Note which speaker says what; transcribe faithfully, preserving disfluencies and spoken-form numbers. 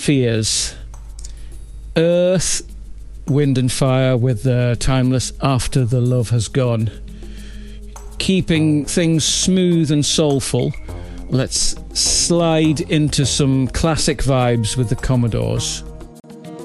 Speaker 1: fears. Earth, Wind and Fire with the Timeless After the Love Has Gone. Keeping things smooth and soulful, let's slide into some classic vibes with the Commodores.